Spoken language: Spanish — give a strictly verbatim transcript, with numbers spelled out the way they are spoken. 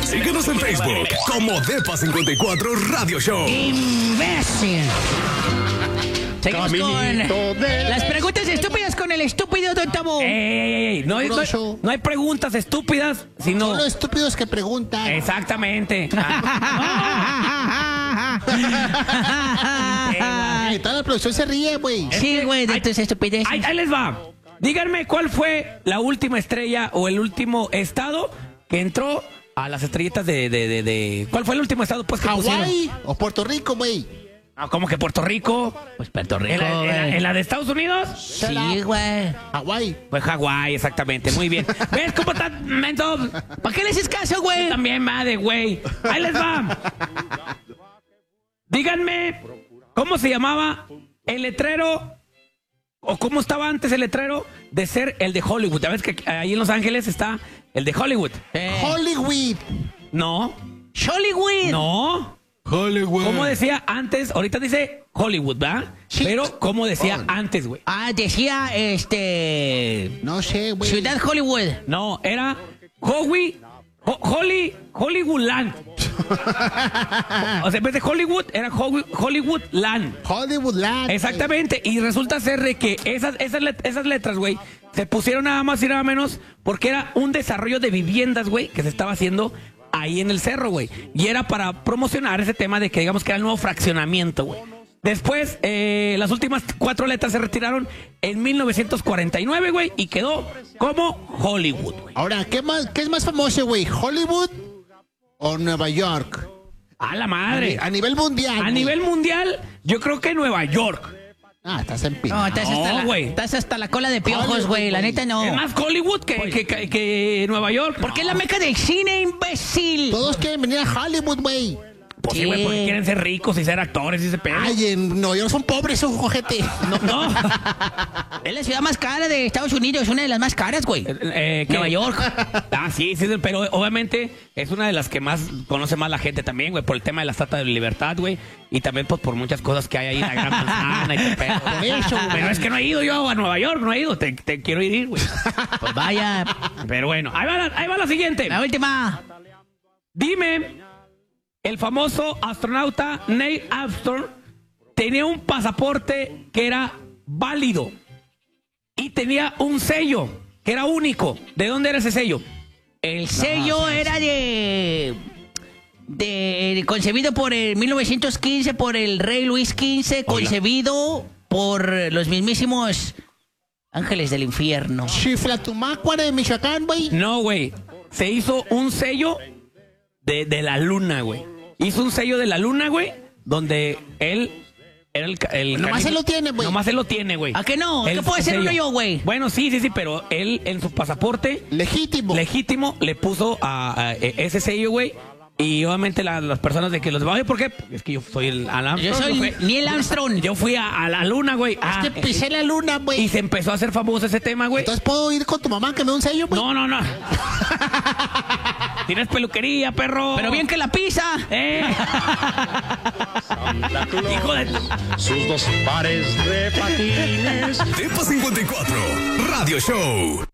Síguenos en Facebook como Depa cincuenta y cuatro Radio Show. ¡Imbécil! Seguimos con de... las preguntas estúpidas con el estúpido Don Tabo. Ey, ey, ey, ey. No, hay, no, hay, no hay preguntas estúpidas, sino... Son los estúpidos que preguntan. Exactamente. Ay, toda la producción se ríe, güey. Sí, güey, de tus estupideces. Ahí, ahí les va. Díganme cuál fue la última estrella o el último estado que entró a las estrellitas de... de, de, de... ¿Cuál fue el último estado pues que pusieron? Hawái o Puerto Rico, güey. Ah, ¿cómo que Puerto Rico? Pues Puerto Rico, ¿En la, en la- güey. en la de Estados Unidos? Sí, güey. Hawái. Pues Hawái, exactamente. Muy bien. ¿Ves cómo está, mento? ¿Para qué le haces caso, güey? También, madre, güey. Ahí les va. Díganme, ¿cómo se llamaba el letrero o cómo estaba antes el letrero de ser el de Hollywood? Ya ves que ahí en Los Ángeles está el de Hollywood. Eh, Hollywood. No, Hollywood. no. Hollywood. ¿Cómo decía antes? Ahorita dice Hollywood, ¿verdad? Sí. Pero ¿cómo decía antes, güey? Ah, decía, este... No sé, güey. Ciudad Hollywood. No, era Howie, Ho- Holly, Hollywoodland. O sea, en vez de Hollywood, era Holly- Hollywoodland. Hollywoodland. Exactamente, y resulta ser de que esas, esas, let- esas letras, güey, se pusieron nada más y nada menos porque era un desarrollo de viviendas, güey, que se estaba haciendo ahí en el cerro, güey. Y era para promocionar ese tema de que digamos que era el nuevo fraccionamiento, güey. Después, eh, las últimas cuatro letras se retiraron en mil novecientos cuarenta y nueve, güey, y quedó como Hollywood, güey. Ahora, ¿qué, más, ¿qué es más famoso, güey? ¿Hollywood o Nueva York? A la madre. A nivel mundial. A güey. nivel mundial, yo creo que Nueva York. Ah, estás en pin. No, estás, No, hasta la, güey. estás hasta la cola de piojos, Hollywood, güey. La güey. neta, no. Es más Hollywood que, que, que- que Nueva York. ¿Por qué es la meca del cine, imbécil? Todos quieren venir a Hollywood, güey. Pues sí, Sí. güey, porque quieren ser ricos y ser actores y ese pedo. Ay, en Nueva York son pobres esos ojete. No, no. Es la ciudad más cara de Estados Unidos, una de las más caras, güey. Eh, ¿qué? Nueva York. Ah, sí, sí, pero obviamente es una de las que más conoce más la gente también, güey, por el tema de la Estatua de Libertad, güey, y también pues, por muchas cosas que hay ahí en la Gran Manzana y ese pedo. Por eso, güey. Pero es que no he ido yo a Nueva York, no he ido, te, te quiero ir, güey. Pues vaya. Pero bueno, ahí va, la, ahí va la siguiente. La última. Dime, el famoso astronauta Neil Armstrong tenía un pasaporte que era válido y tenía un sello que era único. ¿De dónde era ese sello? El sello era de... de concebido por el mil novecientos quince por el rey Luis quince, concebido por los mismísimos ángeles del infierno. Chiflatumácuara de Michoacán, güey. No, güey. Se hizo un sello de, de la luna, güey. Hizo un sello de la luna, güey, donde él era el... ca- el Nomás canijo- él lo tiene, güey. Nomás él lo tiene, güey. ¿A qué no? Él- ¿Qué puede el ser uno sello. yo, güey? Bueno, sí, sí, sí, pero él en su pasaporte Legítimo. legítimo le puso a, a ese sello, güey. Y obviamente la- las personas de que los oye, ¿por qué? Es que yo soy el Alan Yo Armstrong, soy fui- Neil Armstrong. Yo fui a, a la luna, güey. Ah, Es que pisé la luna, y güey. se empezó a hacer famoso ese tema, güey. Entonces, ¿puedo ir con tu mamá que me dé un sello, güey? No, no, no. Tienes peluquería, perro. Pero bien que la pisa. ¡Eh! Hijo de... Sus dos pares de patines. Depa cincuenta y cuatro Radio Show.